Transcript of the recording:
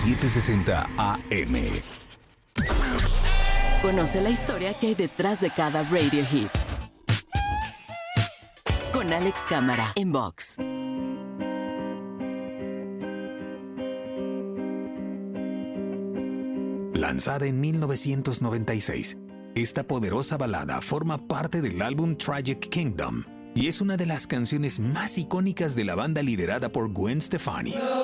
760 AM. Conoce la historia que hay detrás de cada radio hit. Con Alex Cámara en Vox. Lanzada en 1996, esta poderosa balada forma parte del álbum Tragic Kingdom y es una de las canciones más icónicas de la banda liderada por Gwen Stefani.